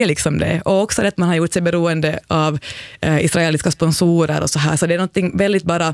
liksom det. Och också att man har gjort sig beroende av israeliska sponsorer och så här. Så det är någonting väldigt bara...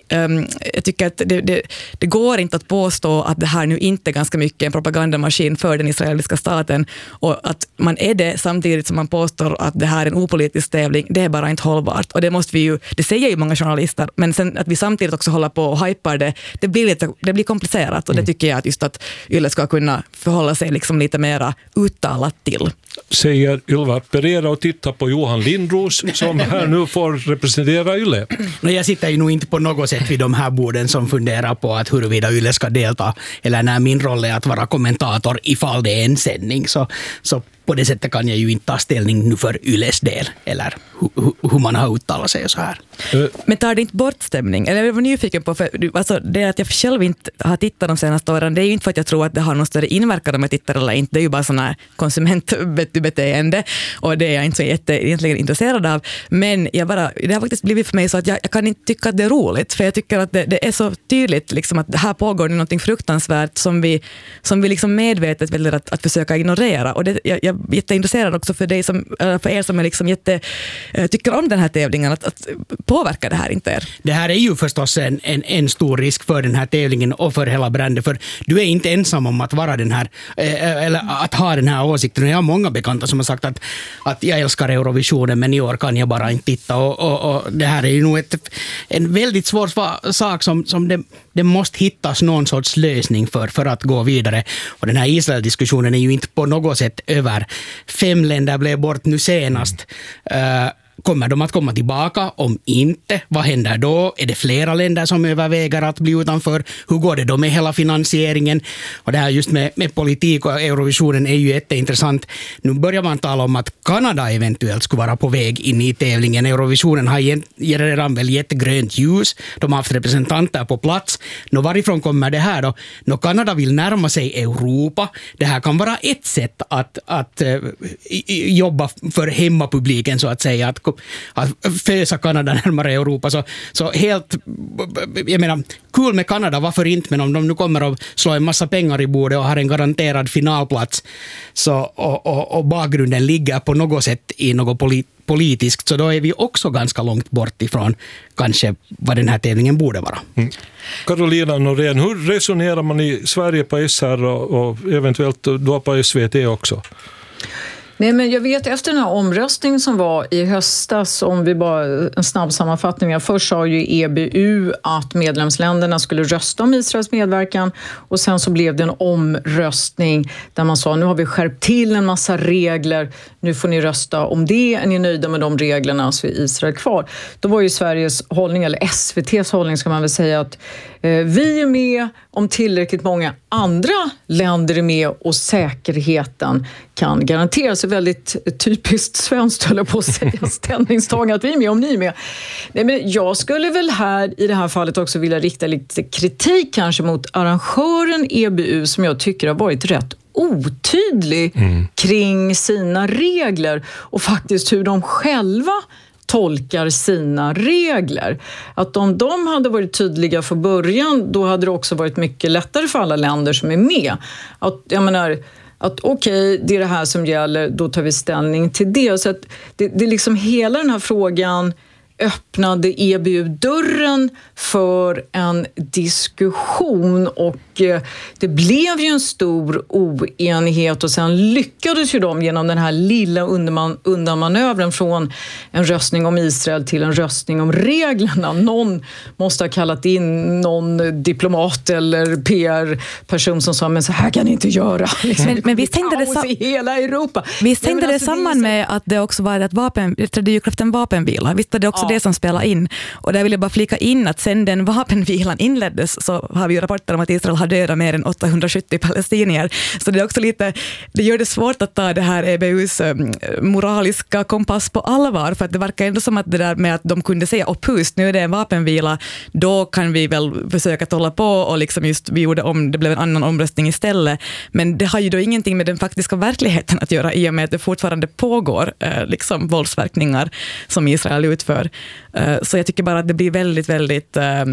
jag tycker att det går inte att påstå att det här nu inte är ganska mycket en propagandamaskin för den israeliska staten, och att man är det samtidigt som man påstår att det här är en opolitisk tävling. Det är bara inte hållbart, och det säger ju många journalister, men sen att vi samtidigt också håller på och hypar det blir komplicerat, och det tycker jag att just att Yle ska kunna förhålla sig liksom lite mera uttalat till. Säger Ylva Pereira och titta på Johan Lindros som här nu får representera Yle. Jag sitter ju nog inte på något sätt vid de här borden som funderar på att huruvida Yle ska delta, eller när min roll är att vara kommentator ifall det är en sändning, så på det sättet kan jag ju inte ta ställning nu för Yles del, eller hur man har uttalat sig och så här. Men tar det inte bort stämning? Eller jag var nyfiken på, för alltså, det att jag själv inte har tittat de senaste åren, det är ju inte för att jag tror att det har någon större inverkan om jag tittar eller inte. Det är ju bara sådana konsumentbeteende, och det är jag inte så egentligen intresserad av. Men det har faktiskt blivit för mig så att jag kan inte tycka att det är roligt, för jag tycker att det är så tydligt liksom, att det här pågår något fruktansvärt som vi liksom medvetet väljer att försöka ignorera. Och jag är jätteintresserad också för er som är liksom tycker om den här tävlingen, att påverka det här inte er. Det här är ju förstås en stor risk för den här tävlingen och för hela brandet, för du är inte ensam om att vara den här eller att ha den här åsikten. Jag har många bekanta som har sagt att jag älskar Eurovisionen, men i år kan jag bara inte titta, och det här är ju nog en väldigt svår sak som det måste hittas någon sorts lösning för att gå vidare. Och den här Israel-diskussionen är ju inte på något sätt över. 5 länder blev bort nu senast. Kommer de att komma tillbaka? Om inte, vad händer då? Är det flera länder som överväger att bli utanför? Hur går det då med hela finansieringen? Och det här just med politik och Eurovisionen är ju jätteintressant. Nu börjar man tala om att Kanada eventuellt skulle vara på väg in i tävlingen. Eurovisionen har redan väl gett grönt ljus. De har haft representanter på plats. Nå, varifrån kommer det här då? Nå, Kanada vill närma sig Europa. Det här kan vara ett sätt att jobba för hemmapubliken, så att säga, att fösa Kanada närmare Europa. Så helt, jag menar, kul med Kanada, varför inte, men om de nu kommer att slå en massa pengar i bordet och har en garanterad finalplats, och bakgrunden ligger på något sätt i något politiskt, så då är vi också ganska långt bort ifrån kanske vad den här tävlingen borde vara. Carolina Norén, hur resonerar man i Sverige på SR och eventuellt då på SVT också? Nej, men jag vet efter den här omröstningen som var i höstas, om vi bara en snabb sammanfattning. Först sa ju EBU att medlemsländerna skulle rösta om Israels medverkan, och sen så blev det en omröstning där man sa nu har vi skärpt till en massa regler, nu får ni rösta om det, är ni nöjda med de reglerna så är Israel kvar. Då var ju Sveriges hållning, eller SVT:s hållning ska man väl säga, att vi är med om tillräckligt många andra länder är med och säkerheten kan garanteras. Väldigt typiskt svenskt, höll jag på att säga, ställningstagande att vi är med om ni är med. Nej, men jag skulle väl här i det här fallet också vilja rikta lite kritik kanske mot arrangören EBU, som jag tycker har varit rätt otydlig kring sina regler och faktiskt hur de själva tolkar sina regler. Att om de hade varit tydliga från början, då hade det också varit mycket lättare för alla länder som är med. Att, jag menar, att okej, det är det här som gäller, då tar vi ställning till det. Så att det är liksom hela den här frågan öppnade EBU-dörren för en diskussion, och det blev ju en stor oenighet, och sen lyckades ju de genom den här lilla undanmanövren från en röstning om Israel till en röstning om reglerna. Någon måste ha kallat in någon diplomat eller PR-person som sa, men så här kan ni inte göra. Men visst hängde det i hela Europa. Visst hängde det samman med att det också var det trädde ju kraft en vapenvila. Visst är det också det som spelar in. Och där vill jag bara flika in att sen den vapenvilan inleddes så har vi ju rapporter om att Israel har dödat mer än 870 palestinier. Så det är också lite, det gör det svårt att ta det här EBUs moraliska kompass på allvar, för att det verkar ändå som att det där med att de kunde säga opphust, nu är det en vapenvila, då kan vi väl försöka hålla på, och liksom just vi gjorde om, det blev en annan omröstning istället. Men det har ju då ingenting med den faktiska verkligheten att göra, i och med att det fortfarande pågår liksom våldsverkningar som Israel utför. Så jag tycker bara att det blir väldigt, väldigt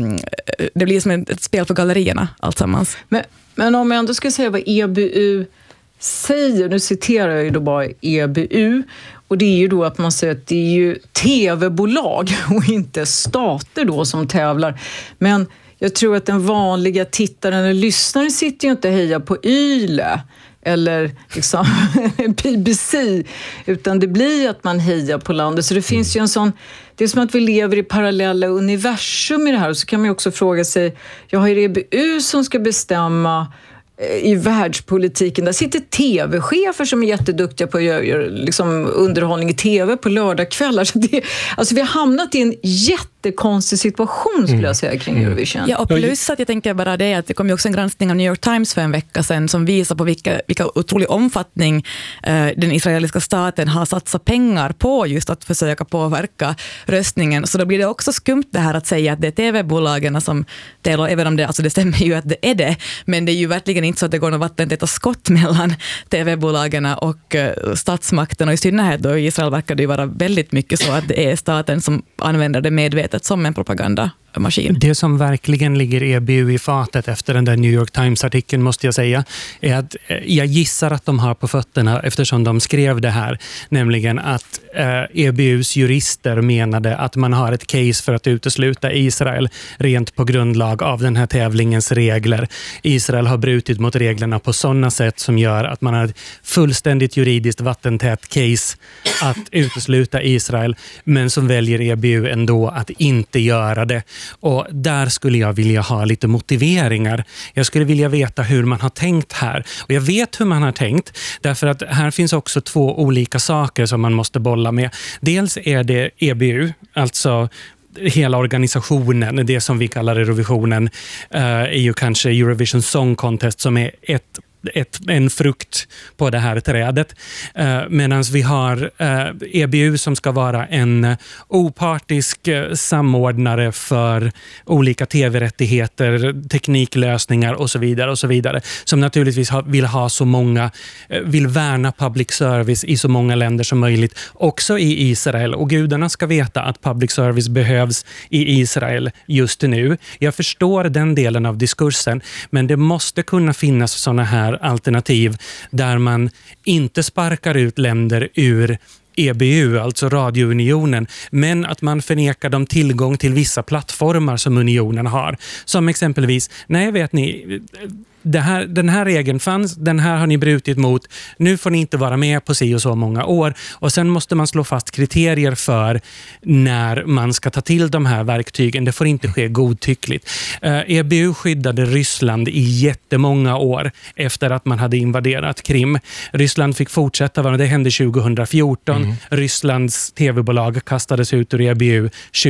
det blir som ett spel för gallerierna alltsammans. Men om jag ändå ska säga vad EBU säger, nu citerar jag ju då bara EBU, och det är ju då att man säger att det är ju tv-bolag och inte stater då som tävlar. Men jag tror att den vanliga tittaren eller lyssnaren sitter ju inte och hejar på YLE eller liksom BBC, utan det blir att man hejar på landet. Så det finns ju en sån, det är som att vi lever i parallella universum i det här. Och så kan man ju också fråga sig, jag har ju EBU som ska bestämma i världspolitiken. Där sitter tv-chefer som är jätteduktiga på att göra liksom underhållning i tv på lördagskvällar. Så alltså vi har hamnat i en jättekonstig situation skulle jag säga kring Eurovision. Ja, och plus att jag tänker bara det att det kom ju också en granskning av New York Times för en vecka sedan som visar på vilka otrolig omfattning den israeliska staten har satsat pengar på just att försöka påverka röstningen. Så då blir det också skumt det här att säga att det är tv-bolagen som tävlar, även om det stämmer ju att det är det, men det är ju verkligen inte så att det går något vattentäta skott mellan tv-bolagen och statsmakten, och i synnerhet då i Israel verkar det ju vara väldigt mycket så att det är staten som använder det medvetet som en propagandamaskin. Det som verkligen ligger EBU i fatet efter den där New York Times-artikeln måste jag säga är att jag gissar att de har på fötterna eftersom de skrev det här, nämligen att EBUs jurister menade att man har ett case för att utesluta Israel rent på grundlag av den här tävlingens regler. Israel har brutit mot reglerna på sådana sätt som gör att man har ett fullständigt juridiskt vattentät case att utesluta Israel, men som väljer EBU ändå att inte göra det. Och där skulle jag vilja ha lite motiveringar. Jag skulle vilja veta hur man har tänkt här. Och jag vet hur man har tänkt, därför att här finns också två olika saker som man måste bolla med. Dels är det EBU, alltså hela organisationen, det som vi kallar Eurovisionen, är ju kanske Eurovision Song Contest som är en frukt på det här trädet. Medan vi har EBU som ska vara en opartisk samordnare för olika tv-rättigheter, tekniklösningar och så vidare, som naturligtvis vill värna public service i så många länder som möjligt, också i Israel. Och gudarna ska veta att public service behövs i Israel just nu. Jag förstår den delen av diskursen, men det måste kunna finnas sådana här alternativ där man inte sparkar ut länder ur EBU, alltså radiounionen, men att man förnekar dem tillgång till vissa plattformar som unionen har. Som exempelvis, nej vet ni, den här regeln fanns, den här har ni brutit mot, nu får ni inte vara med på si och så många år. Och sen måste man slå fast kriterier för när man ska ta till de här verktygen. Det får inte ske godtyckligt. EBU skyddade Ryssland i jättemånga år efter att man hade invaderat Krim. Ryssland fick fortsätta, det hände 2014. Rysslands tv-bolag kastades ut ur EBU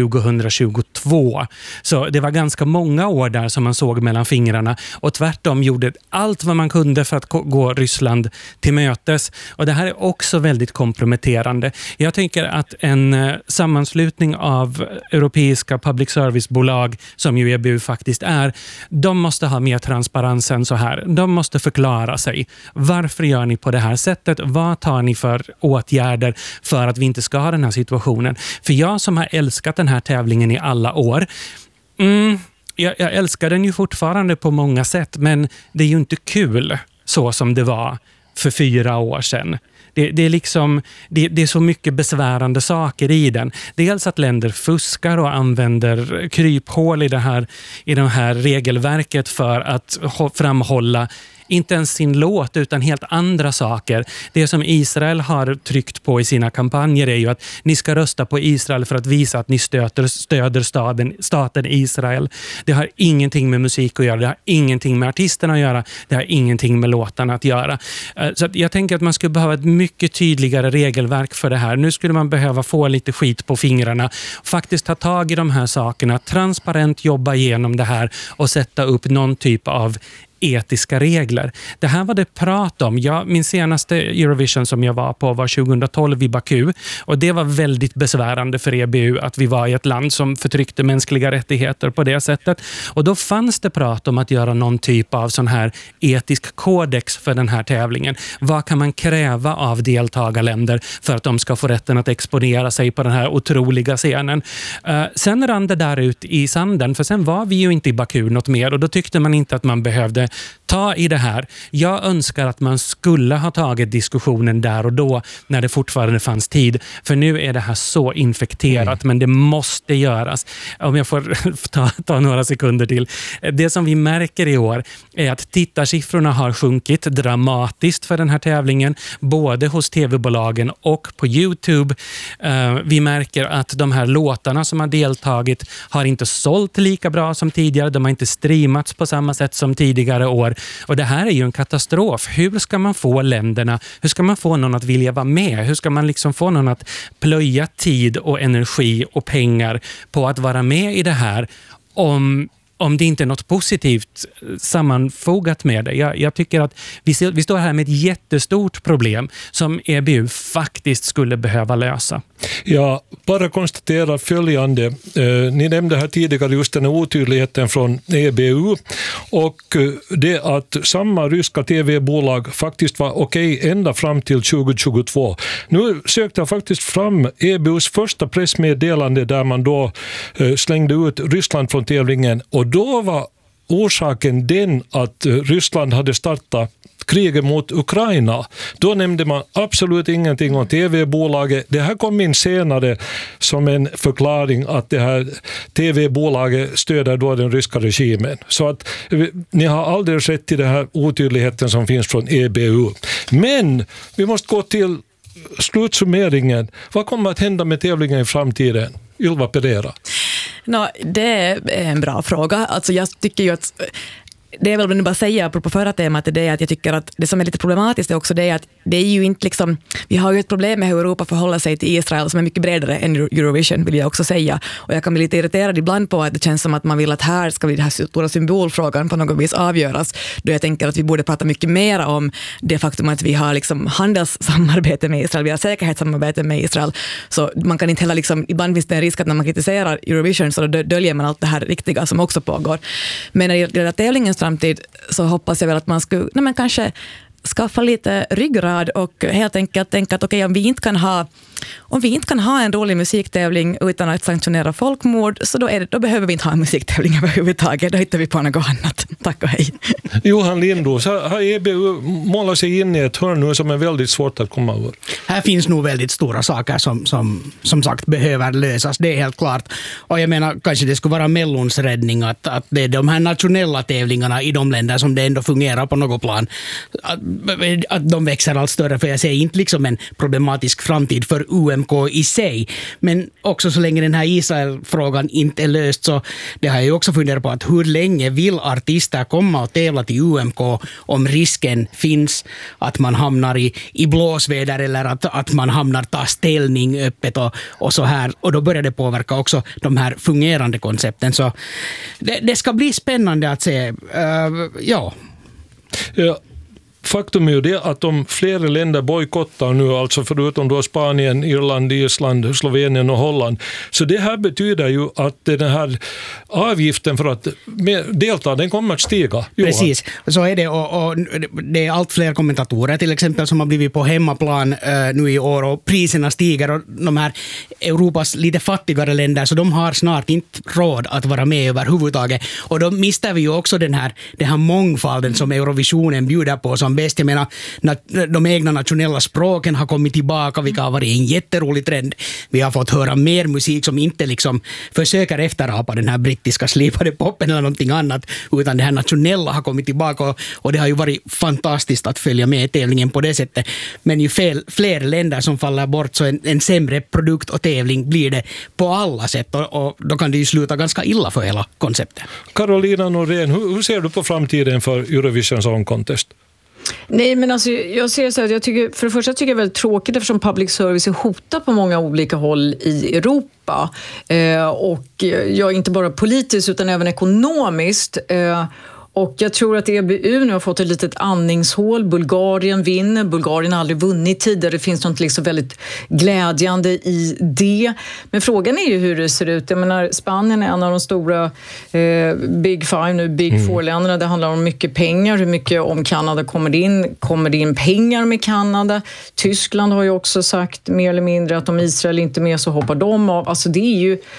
2022. Så det var ganska många år där som man såg mellan fingrarna, och tvärtom gjorde allt vad man kunde för att gå Ryssland till mötes. Och det här är också väldigt komprometterande. Jag tänker att en sammanslutning av europeiska public service-bolag, som ju EBU faktiskt är, de måste ha mer transparens än så här. De måste förklara sig. Varför gör ni på det här sättet? Vad tar ni för åtgärder för att vi inte ska ha den här situationen? För jag som har älskat den här tävlingen i alla år, jag älskar den ju fortfarande på många sätt, men det är ju inte kul så som det var för 4 år sedan. Det är liksom, det är så mycket besvärande saker i den. Dels att länder fuskar och använder kryphål i det här regelverket för att framhålla inte ens sin låt utan helt andra saker. Det som Israel har tryckt på i sina kampanjer är ju att ni ska rösta på Israel för att visa att ni stöder staten Israel. Det har ingenting med musik att göra, det har ingenting med artisterna att göra, det har ingenting med låtarna att göra. Så att jag tänker att man skulle behöva ett mycket tydligare regelverk för det här. Nu skulle man behöva få lite skit på fingrarna, faktiskt ta tag i de här sakerna, transparent jobba igenom det här och sätta upp någon typ av etiska regler. Det här var det prat om. Min senaste Eurovision som jag var på var 2012 i Baku, och det var väldigt besvärande för EBU att vi var i ett land som förtryckte mänskliga rättigheter på det sättet. Och då fanns det prat om att göra någon typ av sån här etisk kodex för den här tävlingen. Vad kan man kräva av deltagarländer för att de ska få rätten att exponera sig på den här otroliga scenen? Sen rann det där ut i sanden, för sen var vi ju inte i Baku något mer, och då tyckte man inte att man behövde ta i det här. Jag önskar att man skulle ha tagit diskussionen där och då när det fortfarande fanns tid. För nu är det här så infekterat, men det måste göras. Om jag får ta några sekunder till. Det som vi märker i år är att tittarsiffrorna har sjunkit dramatiskt för den här tävlingen, både hos tv-bolagen och på YouTube. Vi märker att de här låtarna som har deltagit har inte sålt lika bra som tidigare. De har inte streamats på samma sätt som tidigare år. Och det här är ju en katastrof. Hur ska man få länderna, hur ska man få någon att vilja vara med? Hur ska man liksom få någon att plöja tid och energi och pengar på att vara med i det här om det inte är något positivt sammanfogat med det? Jag tycker att vi står här med ett jättestort problem som EBU faktiskt skulle behöva lösa. Jag bara konstaterar följande. Ni nämnde här tidigare just den här otydligheten från EBU och det att samma ryska tv-bolag faktiskt var okej ända fram till 2022. Nu sökte jag faktiskt fram EBUs första pressmeddelande där man då slängde ut Ryssland från tävlingen, och då var orsaken den att Ryssland hade startat kriget mot Ukraina. Då nämnde man absolut ingenting om tv-bolaget. Det här kom in senare som en förklaring att det här tv-bolaget stöder då den ryska regimen. Så att ni har aldrig sett till den här otydligheten som finns från EBU. Men vi måste gå till slutsummeringen. Vad kommer att hända med tävlingen i framtiden? Ylva Pereira. Det är en bra fråga. Alltså jag tycker ju att det är väl vad jag bara säga på förra temat, det är att jag tycker att det som är lite problematiskt är också det att det är ju inte liksom, vi har ju ett problem med hur Europa förhåller sig till Israel som är mycket bredare än Eurovision, vill jag också säga. Och jag kan bli lite irriterad ibland på att det känns som att man vill att här ska den här stora symbolfrågan på något vis avgöras. Då jag tänker att vi borde prata mycket mer om det faktum att vi har liksom handelssamarbete med Israel, vi har säkerhetssamarbete med Israel. Så man kan inte heller liksom, ibland finns det en risk att när man kritiserar Eurovision så döljer man allt det här riktiga som också pågår. Men när det gäller tävlingens framtid så hoppas jag väl att man skulle kanske skaffa lite ryggrad och helt enkelt tänka att okej, om vi inte kan ha en rolig musiktävling utan att sanktionera folkmord, så då behöver vi inte ha en musiktävling överhuvudtaget. Då hittar vi på något annat. Tack och hej. Johan Lindros, har EBU målat sig in i ett hörn nu som är väldigt svårt att komma över? Här finns nog väldigt stora saker som sagt behöver lösas, det är helt klart. Och jag menar, kanske det skulle vara Mellons räddning att det är de här nationella tävlingarna i de länder som det ändå fungerar på något plan, att de växer allt större, för jag ser inte liksom en problematisk framtid för UMK i sig, men också så länge den här Israel-frågan inte är löst, så det har jag ju också funderat på att hur länge vill artister komma och tävla till UMK om risken finns att man hamnar i blåsväder eller att man hamnar ta ställning öppet och så här, och då börjar det påverka också de här fungerande koncepten, så det ska bli spännande att se. Ja. Faktum är ju det att om flera länder bojkottar nu, alltså förutom då Spanien, Irland, Island, Slovenien och Holland, så det här betyder ju att den här avgiften för att delta, den kommer att stiga. Johan. Precis, så är det, och det är allt fler kommentatorer till exempel som har blivit på hemmaplan nu i år, och priserna stiger, och de här Europas lite fattigare länder, så de har snart inte råd att vara med överhuvudtaget, och då mister vi ju också den här mångfalden som Eurovisionen bjuder på som bäst. Jag menar, de egna nationella språken har kommit tillbaka, vilket har varit en jätterolig trend. Vi har fått höra mer musik som inte liksom försöker efterapa den här brittiska slipade poppen eller någonting annat, utan det här nationella har kommit tillbaka, och det har ju varit fantastiskt att följa med tävlingen på det sättet. Men ju fler länder som faller bort, så en sämre produkt och tävling blir det på alla sätt, och då kan det ju sluta ganska illa för hela konceptet. Carolina Norén, hur ser du på framtiden för Eurovision Song Contest? Nej, men alltså, jag ser så att för det första tycker jag det är väldigt tråkigt eftersom public service är hotad på många olika håll i Europa. Och ja, inte bara politiskt utan även ekonomiskt. Och jag tror att EBU nu har fått ett litet andningshål. Bulgarien vinner. Bulgarien har aldrig vunnit tidigare. Det finns något liksom väldigt glädjande i det. Men frågan är ju hur det ser ut. Jag menar, Spanien är en av de stora Big Five, nu Big Four-länderna. Det handlar om mycket pengar. Hur mycket om Kanada kommer det in pengar med Kanada? Tyskland har ju också sagt mer eller mindre att om Israel inte är med så hoppar de av. Alltså det är ju...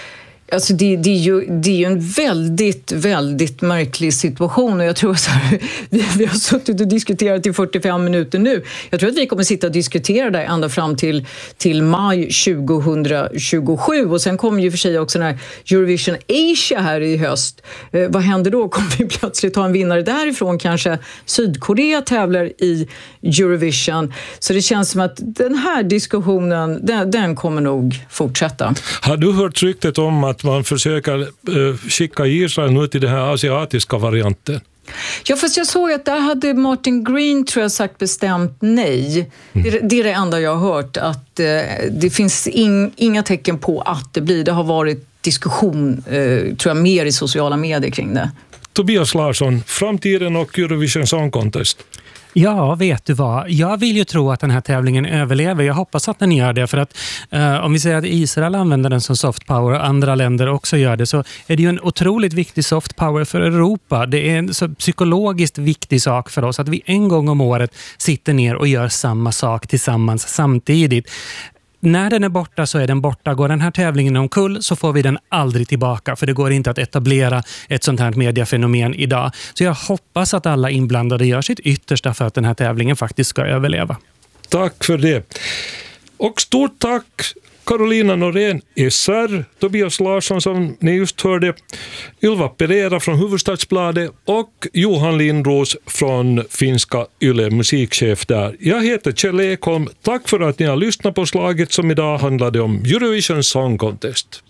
Alltså det är ju en väldigt, väldigt märklig situation och jag tror att vi har suttit och diskuterat i 45 minuter nu. Jag tror att vi kommer sitta och diskutera det ända fram till maj 2027 och sen kommer ju för sig också den här Eurovision Asia här i höst. Vad händer då? Kommer vi plötsligt ha en vinnare därifrån? Kanske Sydkorea tävlar i Eurovision. Så det känns som att den här diskussionen, den kommer nog fortsätta. Har du hört ryktet om att man försöker skicka Israel nu till den här asiatiska varianten? Ja, fast jag såg att där hade Martin Green, tror jag, sagt bestämt nej. Det är det enda jag har hört, att det finns inga tecken på att det blir. Det har varit diskussion, tror jag, mer i sociala medier kring det. Tobias Larsson, framtiden och Eurovision Song Contest. Ja, vet du vad? Jag vill ju tro att den här tävlingen överlever. Jag hoppas att den gör det, för att om vi säger att Israel använder den som soft power och andra länder också gör det, så är det ju en otroligt viktig soft power för Europa. Det är en så psykologiskt viktig sak för oss att vi en gång om året sitter ner och gör samma sak tillsammans samtidigt. När den är borta så är den borta. Går den här tävlingen omkull så får vi den aldrig tillbaka, för det går inte att etablera ett sånt här mediafenomen idag. Så jag hoppas att alla inblandade gör sitt yttersta för att den här tävlingen faktiskt ska överleva. Tack för det. Och stort tack Carolina Norén, SR, Tobias Larsson som ni just hörde, Ylva Pereira från Hufvudstadsbladet och Johan Lindros från finska Yle, musikchef där. Jag heter Kjell Ekholm. Tack för att ni har lyssnat på slaget som idag handlade om Eurovision Song Contest.